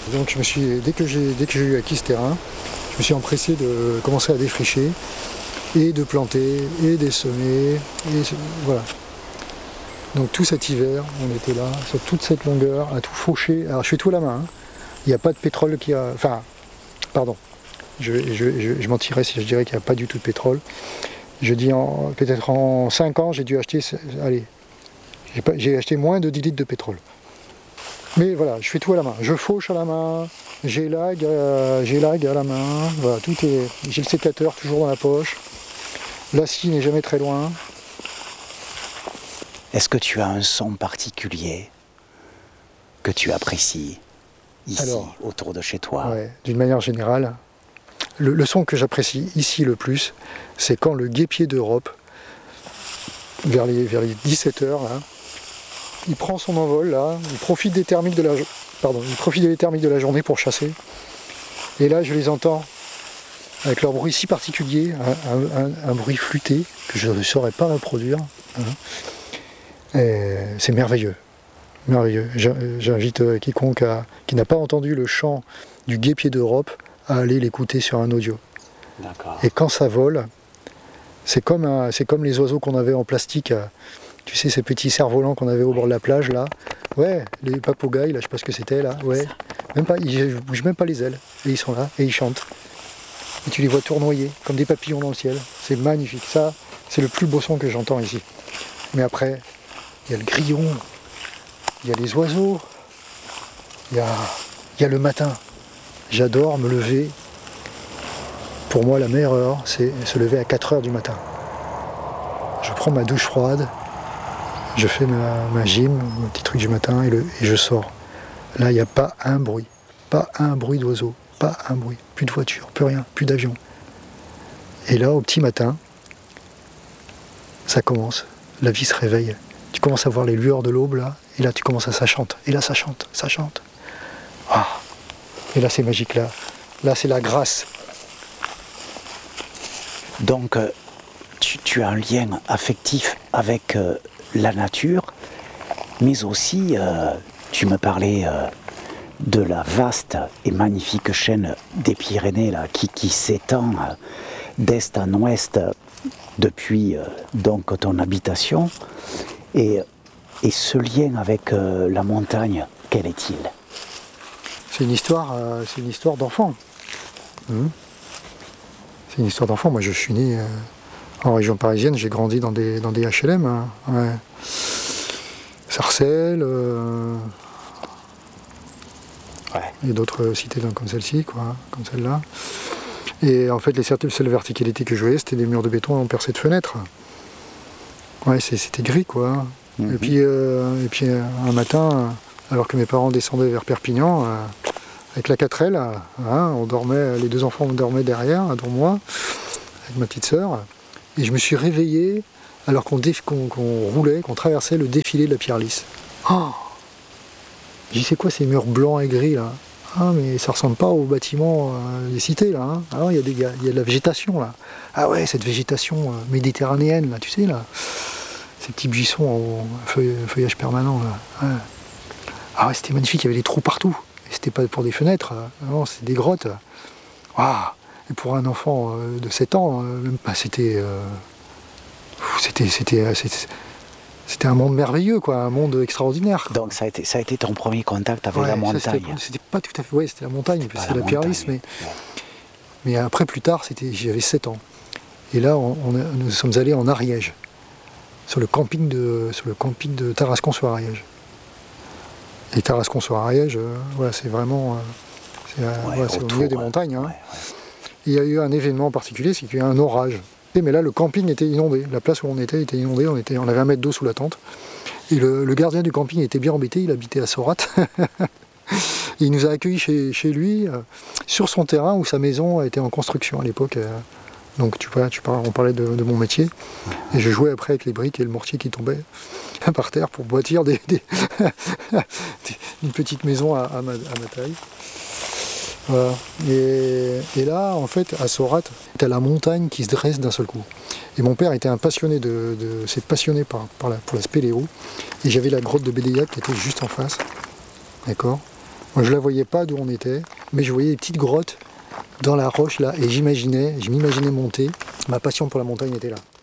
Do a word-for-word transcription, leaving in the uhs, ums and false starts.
Donc je me suis, dès que j'ai dès que j'ai eu acquis ce terrain, je me suis empressé de commencer à défricher et de planter et d'essemer. Et voilà. Donc tout cet hiver, on était là, sur toute cette longueur, à tout faucher. Alors je fais tout à la main. Hein. Il n'y a pas de pétrole qui a. Enfin, pardon. Je, je, je, je mentirais si je dirais qu'il n'y a pas du tout de pétrole. Je dis en, peut-être en cinq ans, j'ai dû acheter, allez, j'ai, pas, j'ai acheté moins de dix litres de pétrole. Mais voilà, je fais tout à la main. Je fauche à la main, j'élague, euh, j'élague à la main. Voilà, tout est. J'ai le sécateur toujours dans la poche. La scie n'est jamais très loin. Est-ce que tu as un son particulier que tu apprécies ici, alors, autour de chez toi? Ouais, d'une manière générale. Le, le son que j'apprécie ici le plus, c'est quand le guêpier d'Europe, vers les, vers les dix-sept heures, là, il prend son envol, là, il profite des thermiques de la, pardon, il profite des thermiques de la journée pour chasser. Et là, je les entends avec leur bruit si particulier, un, un, un bruit flûté que je ne saurais pas reproduire. Hein. C'est merveilleux, merveilleux. J'invite quiconque à, qui n'a pas entendu le chant du guêpier d'Europe à aller l'écouter sur un audio. D'accord. Et quand ça vole, c'est comme, un, c'est comme les oiseaux qu'on avait en plastique, tu sais, ces petits cerfs-volants qu'on avait au bord de la plage, là. Ouais, les papagayes, là, je sais pas ce que c'était, là, ouais. Même pas, ils ne bougent même pas les ailes, et ils sont là, et ils chantent. Et tu les vois tournoyer, comme des papillons dans le ciel. C'est magnifique, ça, c'est le plus beau son que j'entends ici. Mais après, il y a le grillon, il y a les oiseaux, il y a, il y a le matin. J'adore me lever. Pour moi, la meilleure heure, c'est se lever à quatre heures du matin. Je prends ma douche froide, je fais ma, ma gym, mon petit truc du matin, et, le, et je sors. Là, il n'y a pas un bruit, pas un bruit d'oiseau, pas un bruit, plus de voiture, plus rien, plus d'avion. Et là, au petit matin, ça commence, la vie se réveille. Tu commences à voir les lueurs de l'aube, là, et là, tu commences à ça chante, et là, ça chante, ça chante. Ah. Et là, c'est magique, là. Là, c'est la grâce. Donc, euh, tu, tu as un lien affectif avec euh, la nature, mais aussi, euh, tu me parlais euh, de la vaste et magnifique chaîne des Pyrénées, là, qui, qui s'étend euh, d'est en ouest depuis euh, donc ton habitation. Et, et ce lien avec euh, la montagne, quel est-il ? C'est une histoire, euh, c'est une histoire d'enfant. Mmh. C'est une histoire d'enfant. Moi, je suis né euh, en région parisienne. J'ai grandi dans des dans des H L M. Hein. Ouais. Sarcelles, euh, ouais. Et d'autres cités comme celle-ci, quoi, comme celle-là. Et en fait, les seules verticalités que je voyais, c'était des murs de béton en percée de fenêtres. Ouais, c'était gris, quoi. Mmh. Et puis, euh, et puis un matin. Alors que mes parents descendaient vers Perpignan, euh, avec la quatre L, hein, on dormait, les deux enfants dormaient derrière, dont moi, avec ma petite sœur. Et je me suis réveillé alors qu'on qu'on, qu'on roulait, qu'on traversait le défilé de la Pierre Lys. Oh, j'ai dit, c'est quoi ces murs blancs et gris là? Ah, mais ça ressemble pas aux bâtiments euh, des cités là. Hein. Alors il y, y, y a de la végétation là. Ah ouais, cette végétation euh, méditerranéenne là, tu sais là. Ces petits buissons en feuille, feuillage permanent là. Ouais. Ah ouais, c'était magnifique, il y avait des trous partout. Et c'était pas pour des fenêtres, non, c'était des grottes. Waouh. Et pour un enfant euh, de sept ans, euh, bah, c'était, euh, c'était, c'était, c'était, c'était un monde merveilleux, quoi, un monde extraordinaire. Donc ça a été, ça a été ton premier contact avec ouais, la montagne. C'était pas tout à fait, ouais, c'était la montagne, c'est la, la Pierre Lys, mais, ouais. mais après plus tard, c'était, j'avais sept ans. Et là, on, on a, nous sommes allés en Ariège, sur le camping de, sur le camping de Tarascon-sur-Ariège. Et Tarascon-sur-Ariège, euh, voilà, c'est vraiment, euh, c'est, euh, ouais, voilà, c'est au milieu des montagnes. Hein. Ouais, ouais. Il y a eu un événement particulier, c'est qu'il y a eu un orage. Mais là, le camping était inondé. La place où on était était inondée. On, était, on avait un mètre d'eau sous la tente. Et le, le gardien du camping était bien embêté. Il habitait à Saurat. Il nous a accueillis chez, chez lui, euh, sur son terrain où sa maison était en construction à l'époque. Euh, donc tu vois, tu parles, on parlait de, de mon métier. Et je jouais après avec les briques et le mortier qui tombaient par terre pour bâtir des, des une petite maison à, à, ma, à ma taille. Voilà. Et, et là, en fait, à Saurat, t'as la montagne qui se dresse d'un seul coup. Et mon père était un passionné de, de s'est passionné par, par la, pour la spéléo. Et j'avais la grotte de Bédéiac qui était juste en face. D'accord ? Moi, je la voyais pas d'où on était, mais je voyais des petites grottes dans la roche là, et j'imaginais, je m'imaginais monter. Ma passion pour la montagne était là.